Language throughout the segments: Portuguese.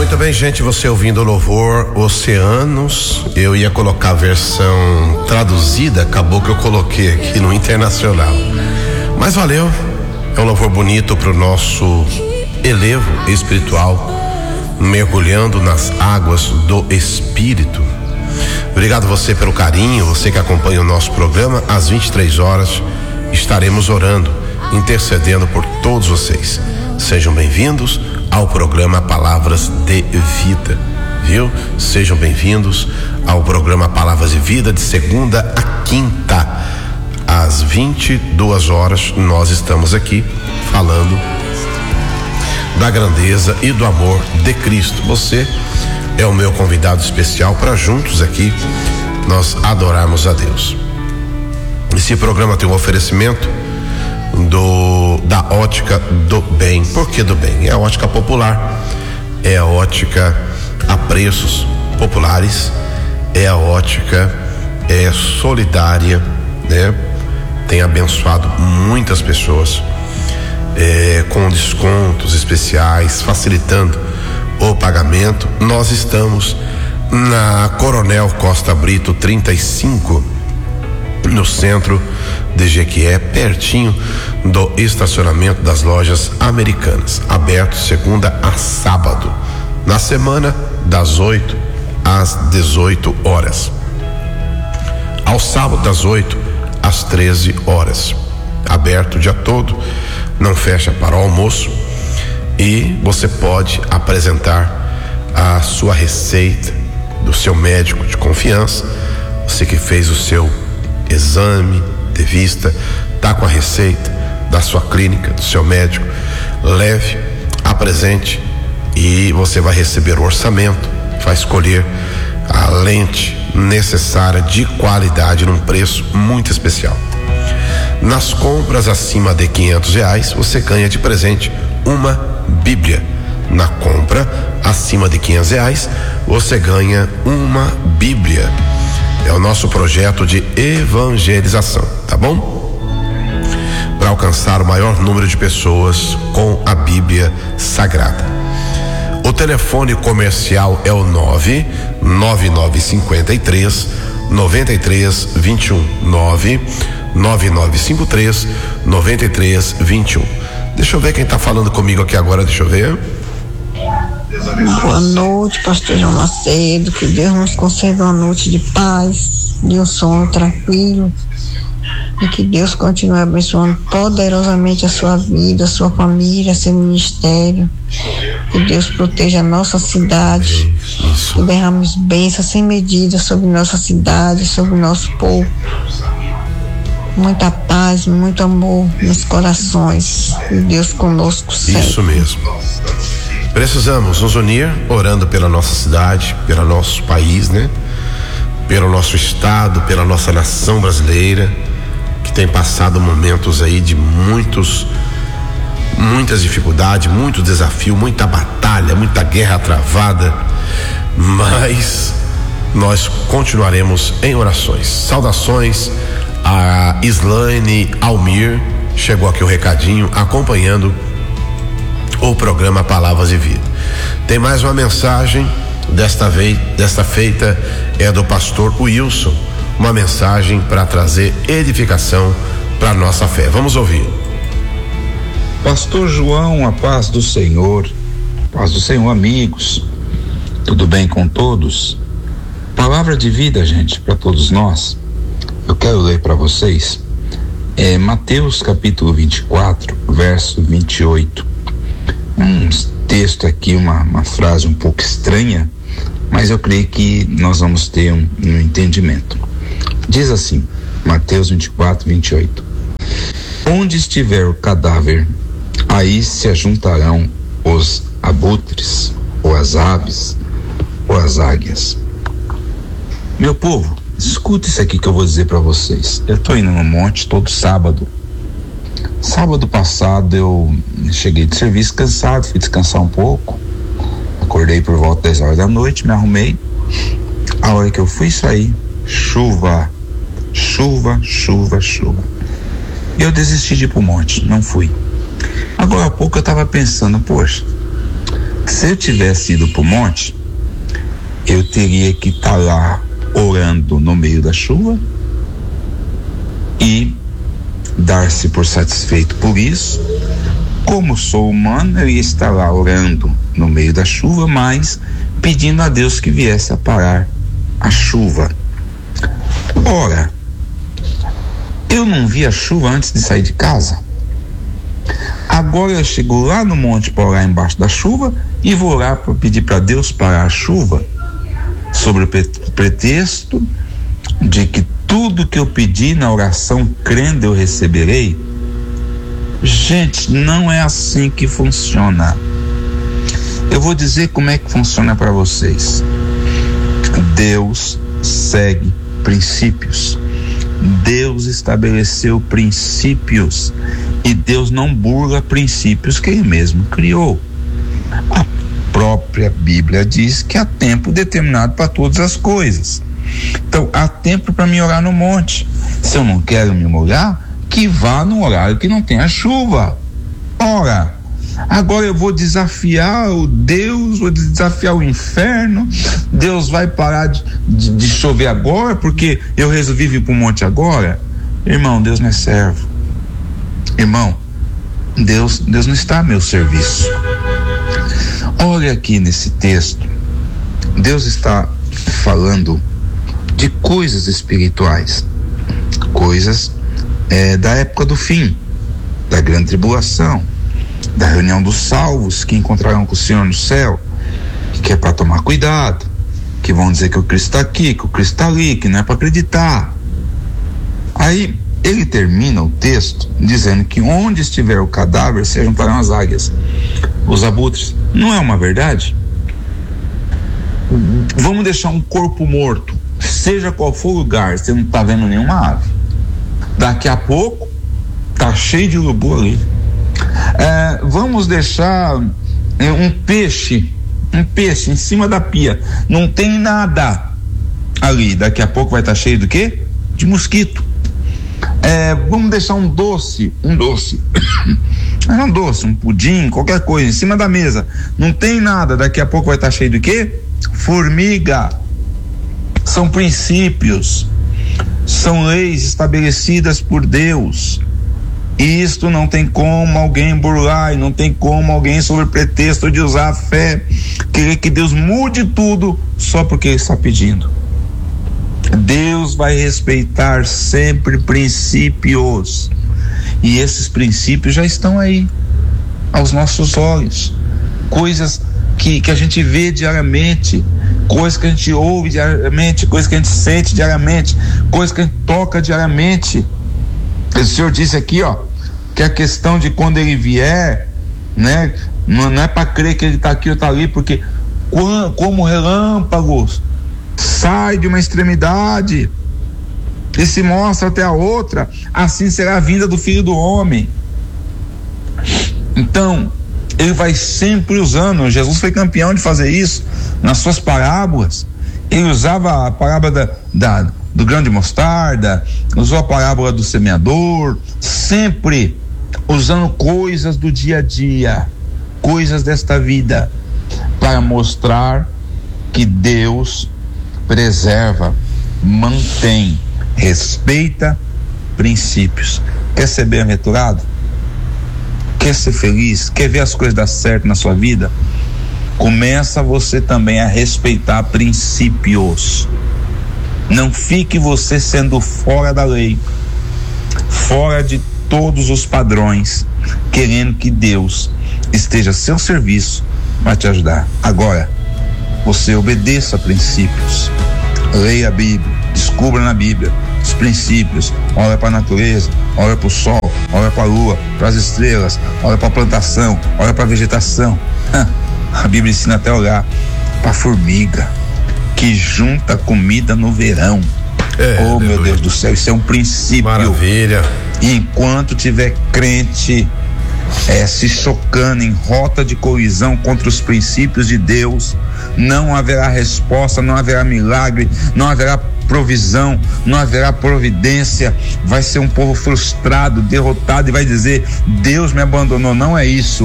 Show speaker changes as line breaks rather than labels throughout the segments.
Muito bem, gente, você ouvindo o louvor Oceanos, eu ia colocar a versão traduzida, acabou que eu coloquei aqui no internacional, mas valeu, é um louvor bonito pro nosso elevo espiritual, mergulhando nas águas do Espírito. Obrigado você pelo carinho, você que acompanha o nosso programa. Às 23 horas estaremos orando, intercedendo por todos vocês. Sejam bem-vindos ao programa Palavras de Vida, viu? Sejam bem-vindos ao programa Palavras de Vida, de segunda a quinta, às 22 horas. Nós estamos aqui falando da grandeza e do amor de Cristo. Você é o meu convidado especial para juntos aqui nós adorarmos a Deus. Esse programa tem um oferecimento da ótica do bem. Por que do bem? É a ótica popular, é a ótica a preços populares, é a ótica solidária, né? Tem abençoado muitas pessoas com descontos especiais, facilitando o pagamento. Nós estamos na Coronel Costa Brito 35, no centro de Jequié, pertinho do estacionamento das lojas Americanas, aberto segunda a sábado, na semana das 8 às 18 horas, ao sábado das 8 às 13 horas, aberto o dia todo, não fecha para o almoço, e você pode apresentar a sua receita do seu médico de confiança, você que fez o seu exame de vista, tá com a receita da sua clínica, do seu médico, leve, apresente e você vai receber o orçamento, vai escolher a lente necessária de qualidade num preço muito especial. Nas compras acima de R$500 você ganha de presente uma Bíblia. Na compra acima de R$500 você ganha uma Bíblia. É o nosso projeto de evangelização, tá bom? Para alcançar o maior número de pessoas com a Bíblia Sagrada. O telefone comercial é o 99953 9321, 99953 9321. Deixa eu ver quem tá falando comigo aqui agora, deixa eu ver.
Boa noite, pastor João Macedo, que Deus nos conceda uma noite de paz, de um sono tranquilo, e que Deus continue abençoando poderosamente a sua vida, a sua família, seu ministério, que Deus proteja a nossa cidade, que derrame bênçãos sem medida sobre nossa cidade, sobre o nosso povo, muita paz, muito amor nos corações, e Deus conosco sempre.
Isso mesmo. Precisamos nos unir orando pela nossa cidade, pelo nosso país, né? Pelo nosso estado, pela nossa nação brasileira, que tem passado momentos aí de muitas dificuldades, muito desafio, muita batalha, muita guerra travada, mas nós continuaremos em orações. Saudações a Islaine Almir, chegou aqui o recadinho, acompanhando o programa Palavras de Vida. Tem mais uma mensagem, desta feita é do pastor Wilson, uma mensagem para trazer edificação para nossa fé. Vamos ouvir.
Pastor João, a paz do Senhor, amigos, tudo bem com todos? Palavra de vida, gente, para todos nós. Eu quero ler para vocês Mateus capítulo 24, verso 28. Um texto aqui, uma frase um pouco estranha, mas eu creio que nós vamos ter um entendimento. Diz assim, Mateus 24, 28. Onde estiver o cadáver, aí se ajuntarão os abutres, ou as aves, ou as águias. Meu povo, escuta isso aqui que eu vou dizer para vocês. Eu tô indo no monte todo sábado. Sábado passado eu cheguei de serviço cansado, fui descansar um pouco, acordei por volta das 10 horas da noite, me arrumei. A hora que eu fui sair, chuva. E eu desisti de ir pro monte, não fui. Agora há pouco eu tava pensando, poxa, Se eu tivesse ido pro monte, eu teria que estar lá orando no meio da chuva e dar-se por satisfeito por isso. Como sou humano, eu ia estar lá orando no meio da chuva, mas pedindo a Deus que viesse a parar a chuva. Ora, eu não vi a chuva antes de sair de casa. Agora eu chego lá no monte para orar embaixo da chuva e vou orar para pedir para Deus parar a chuva, sobre o pretexto de que tudo que eu pedi na oração crendo eu receberei. Gente, não é assim que funciona. Eu vou dizer como é que funciona para vocês. Deus segue princípios. Deus estabeleceu princípios e Deus não burla princípios que Ele mesmo criou. A própria Bíblia diz que há tempo determinado para todas as coisas. Então, há tempo para me orar no monte. Se eu não quero me molhar, que vá no horário que não tenha chuva. Ora, agora eu vou desafiar o Deus, vou desafiar o inferno. Deus vai parar de chover agora porque eu resolvi vir para o monte agora. Irmão, Deus não é servo. Irmão, Deus não está a meu serviço. Olha aqui nesse texto, Deus está falando de coisas espirituais, coisas da época do fim, da grande tribulação, da reunião dos salvos que encontrarão com o Senhor no céu, que é para tomar cuidado, que vão dizer que o Cristo está aqui, que o Cristo está ali, que não é para acreditar. Aí ele termina o texto dizendo que onde estiver o cadáver se juntarão as águias, os abutres. Não é uma verdade? Vamos deixar um corpo morto, seja qual for o lugar, você não está vendo nenhuma ave. Daqui a pouco tá cheio de urubu ali. Vamos deixar um peixe em cima da pia, não tem nada ali, daqui a pouco vai estar cheio do quê? De mosquito. Vamos deixar um doce, um pudim, qualquer coisa em cima da mesa, não tem nada, daqui a pouco vai estar cheio do quê? Formiga. São princípios, são leis estabelecidas por Deus. Isto não tem como alguém burlar, e não tem como alguém, sob pretexto de usar a fé, querer que Deus mude tudo só porque Ele está pedindo. Deus vai respeitar sempre princípios, e esses princípios já estão aí aos nossos olhos, coisas que a gente vê diariamente, coisas que a gente ouve diariamente, coisas que a gente sente diariamente, coisas que a gente toca diariamente. O Senhor disse aqui, que a questão de quando Ele vier, né, não é para crer que Ele está aqui ou está ali, porque como relâmpagos sai de uma extremidade e se mostra até a outra, assim será a vinda do Filho do Homem. Então Ele vai sempre usando. Jesus foi campeão de fazer isso nas suas parábolas. Ele usava a parábola do grão de mostarda, usou a parábola do semeador, sempre usando coisas do dia a dia, coisas desta vida, para mostrar que Deus preserva, mantém, respeita princípios. Quer ser bem-aventurado? Quer ser feliz? Quer ver as coisas dar certo na sua vida? Começa você também a respeitar princípios. Não fique você sendo fora da lei, fora de todos os padrões, querendo que Deus esteja a seu serviço para te ajudar. Agora, você obedeça a princípios, leia a Bíblia, descubra na Bíblia os princípios, olha para a natureza, olha para o sol, olha para a lua, para as estrelas, olha para a plantação, olha para a vegetação. A Bíblia ensina até a olhar para a formiga que junta comida no verão. Meu Deus do céu, isso é um princípio.
Maravilha.
E enquanto tiver crente se chocando em rota de colisão contra os princípios de Deus, não haverá resposta, não haverá milagre, não haverá provisão, não haverá providência. Vai ser um povo frustrado, derrotado, e vai dizer: Deus me abandonou. Não é isso.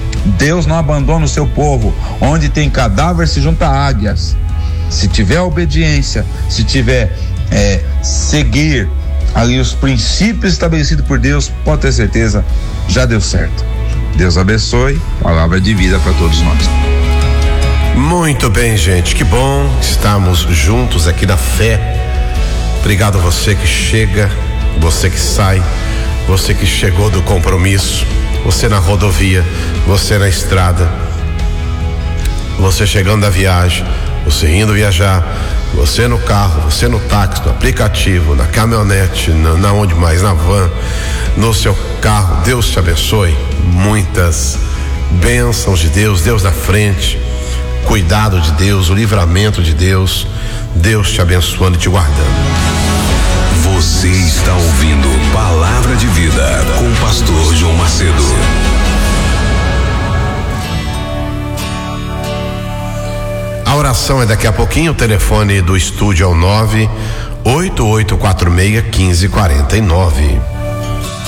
Deus não abandona o seu povo. Onde tem cadáver se junta águias. Se tiver obediência, se tiver seguir ali os princípios estabelecidos por Deus, pode ter certeza, já deu certo. Deus abençoe, palavra de vida para todos nós.
Muito bem, gente, que bom estamos juntos aqui na fé. Obrigado a você que chega, você que sai, você que chegou do compromisso, você na rodovia, você na estrada, você chegando da viagem, você indo viajar, você no carro, você no táxi, no aplicativo, na caminhonete, na onde mais, na van, no seu carro. Deus te abençoe, muitas bênçãos de Deus, Deus na frente, cuidado de Deus, o livramento de Deus, Deus te abençoando e te guardando.
Você está ouvindo Palavra de Vida com o pastor João Macedo.
A oração é daqui a pouquinho. O telefone do estúdio é o 98846-1549.